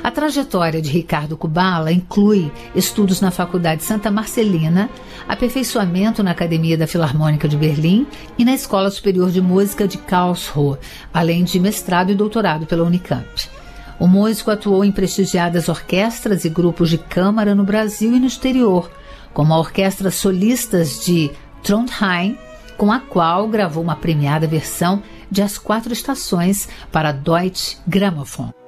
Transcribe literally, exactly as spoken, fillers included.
A trajetória de Ricardo Kubala inclui estudos na Faculdade Santa Marcelina, aperfeiçoamento na Academia da Filarmônica de Berlim e na Escola Superior de Música de Karlsruhe, além de mestrado e doutorado pela Unicamp. O músico atuou em prestigiadas orquestras e grupos de câmara no Brasil e no exterior, como a Orquestra Solistas de Trondheim, com a qual gravou uma premiada versão de As Quatro Estações para Deutsche Grammophon.